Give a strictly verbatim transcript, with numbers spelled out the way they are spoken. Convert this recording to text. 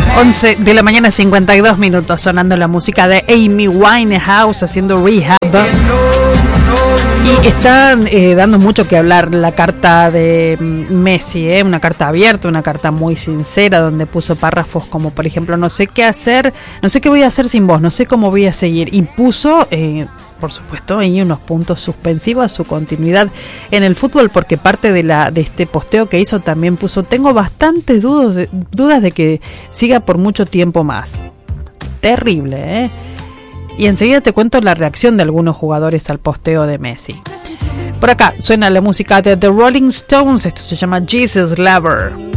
once de la mañana, cincuenta y dos minutos, sonando la música de Amy Winehouse haciendo Rehab. Y están eh, dando mucho que hablar la carta de Messi, eh, una carta abierta, una carta muy sincera, donde puso párrafos como, por ejemplo, no sé qué hacer, no sé qué voy a hacer sin vos, no sé cómo voy a seguir. Y puso, eh, por supuesto, ahí unos puntos suspensivos a su continuidad en el fútbol, porque parte de la de este posteo que hizo también puso, tengo bastantes dudas de, dudas de que siga por mucho tiempo más. Terrible, ¿eh? Y enseguida te cuento la reacción de algunos jugadores al posteo de Messi. Por acá suena la música de The Rolling Stones, esto se llama Jesus Lover.